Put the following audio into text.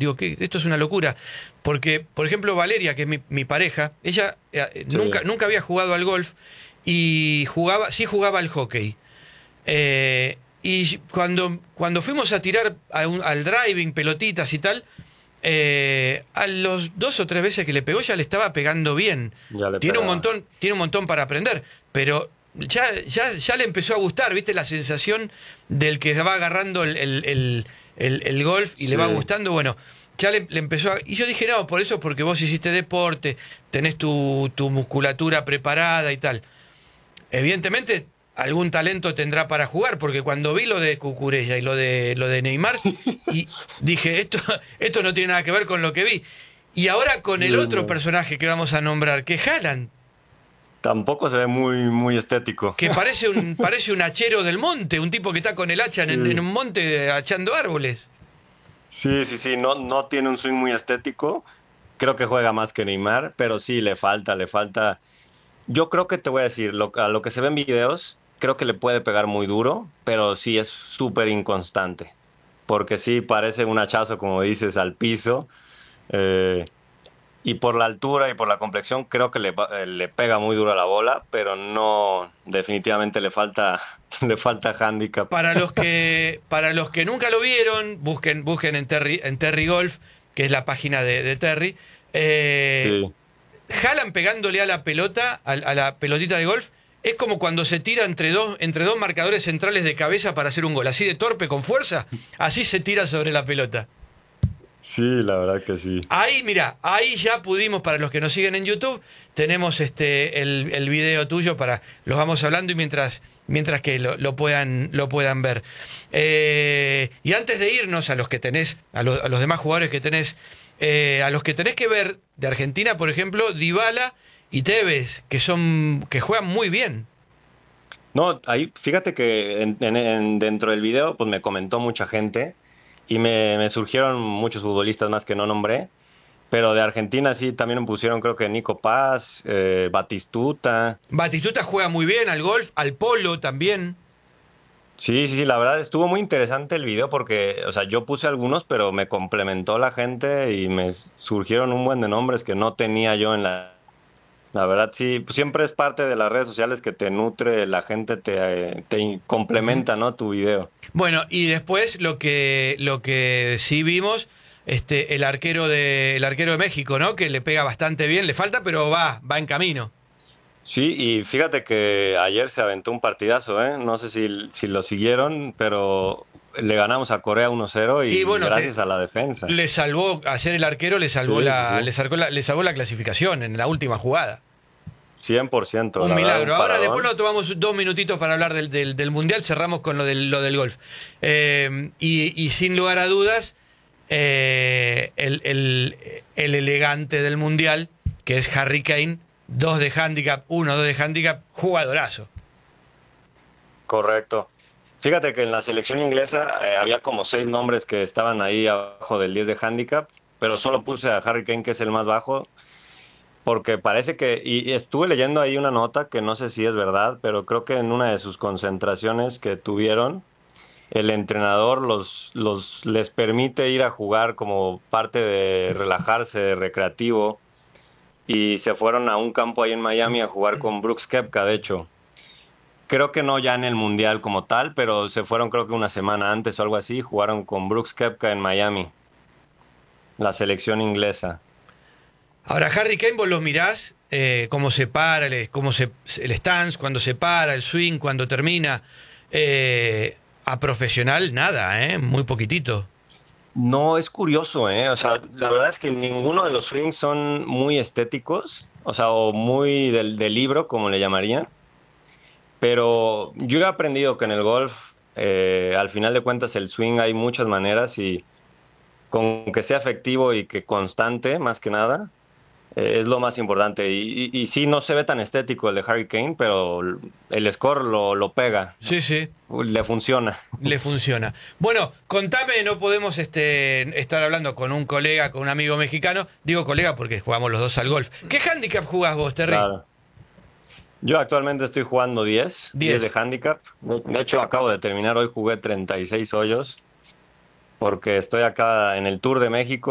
Digo, que esto es una locura. Porque, por ejemplo, Valeria, que es mi pareja, ella nunca había jugado al golf y sí jugaba al hockey. Y cuando fuimos a tirar al driving, pelotitas y tal, a los 2 o 3 veces que le pegó ya le estaba pegando bien. Ya le Tiene un pegaba. montón, tiene un montón para aprender, pero ya le empezó a gustar, ¿viste? La sensación del que va agarrando el golf y le va Sí. gustando, bueno, ya le empezó a... Y yo dije, no, por eso, porque vos hiciste deporte, tenés tu musculatura preparada y tal. Evidentemente, algún talento tendrá para jugar, porque cuando vi lo de Cucurella y lo de Neymar, y dije, esto no tiene nada que ver con lo que vi. Y ahora con Sí, el otro no. personaje que vamos a nombrar, que es Haaland, Tampoco se ve muy estético. que parece un hachero del monte, un tipo que está con el hacha en Sí. un monte hachando árboles. Sí, no tiene un swing muy estético. Creo que juega más que Neymar, pero sí, le falta. Yo creo que te voy a decir, a lo que se ve en videos, creo que le puede pegar muy duro, pero sí es súper inconstante. Porque sí parece un hachazo, como dices, al piso. eh, y por la altura y por la complexión, creo que le pega muy duro a la bola, pero no, definitivamente le falta handicap. Para los que nunca lo vieron, busquen en Terry Golf, que es la página de Terry. Sí. Haaland pegándole a la pelota, a la pelotita de golf, es como cuando se tira entre dos marcadores centrales de cabeza para hacer un gol. Así de torpe, con fuerza, así se tira sobre la pelota. Sí, la verdad que sí. Ahí, mira, ahí ya pudimos, para los que nos siguen en YouTube, tenemos el video tuyo los vamos hablando y mientras que lo puedan ver. Y antes de irnos a los que tenés, a los demás jugadores que tenés, a los que tenés que ver de Argentina, por ejemplo, Dybala y Tevez, que juegan muy bien. No, ahí fíjate que dentro del video pues me comentó mucha gente y me surgieron muchos futbolistas más que no nombré, pero de Argentina sí también me pusieron creo que Nico Paz, Batistuta. Batistuta juega muy bien al golf, al polo también. Sí, la verdad estuvo muy interesante el video porque, o sea, yo puse algunos, pero me complementó la gente y me surgieron un buen de nombres que no tenía yo en la... La verdad, sí, pues siempre es parte de las redes sociales que te nutre, la gente te Ujú. complementa, ¿no? Tu video. Bueno, y después lo que sí vimos, el arquero de México, ¿no? Que le pega bastante bien, le falta, pero va en camino. Sí, y fíjate que ayer se aventó un partidazo, ¿eh? No sé si lo siguieron, pero le ganamos a Corea 1-0 Y y bueno, gracias a la defensa. le salvó, ayer el arquero le salvó Sí. le salvó la clasificación en la última jugada. 100%, Un la verdad, un milagro. Ahora después paradón. nos tomamos 2 minutitos para hablar del Mundial, cerramos con lo del golf. Y sin lugar a dudas, el elegante del Mundial, que es Harry Kane, 2 de handicap, 1, 2 de handicap, jugadorazo. Correcto. Fíjate que en la selección inglesa había como 6 nombres que estaban ahí abajo del 10 de handicap, pero solo puse a Harry Kane, que es el más bajo, porque parece que, y estuve leyendo ahí una nota que no sé si es verdad, pero creo que en una de sus concentraciones que tuvieron, el entrenador les permite ir a jugar como parte de relajarse, de recreativo, y se fueron a un campo ahí en Miami a jugar con Brooks Koepka, de hecho. Creo que no ya en el Mundial como tal, pero se fueron creo que una semana antes o algo así, jugaron con Brooks Koepka en Miami, la selección inglesa. Ahora, Harry Kane, vos lo mirás, cómo se para, el stance, cuando se para, el swing, cuando termina. A profesional, nada, muy poquitito. No, es curioso, ¿eh? O sea, la verdad es que ninguno de los swings son muy estéticos, o sea, o muy del libro, como le llamarían. Pero yo he aprendido que en el golf, al final de cuentas, el swing hay muchas maneras y con que sea efectivo y que constante, más que nada, es lo más importante. Y sí, no se ve tan estético el de Harry Kane, pero el score lo pega, Sí, sí, le funciona. le funciona. Bueno, contame, no podemos estar hablando con un colega, con un amigo mexicano. Digo colega porque jugamos los dos al golf. ¿Qué handicap jugás vos, Terry? Claro. Yo actualmente estoy jugando 10 de 10. handicap. De hecho, acabo de terminar, hoy jugué 36 hoyos porque estoy acá en el Tour de México.